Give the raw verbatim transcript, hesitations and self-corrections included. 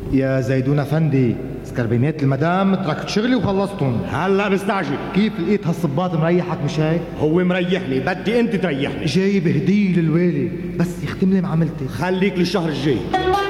يا زيدون افندي، سكربينات المدام تركت شغلي وخلصتهم. هلا مستعجل. كيف لقيت هالصباط مريحك مش هيك؟ هو مريحني، بدي انت تريحني. جايب هدية للوالي بس يختم لي معاملتي. خليك للشهر الجاي.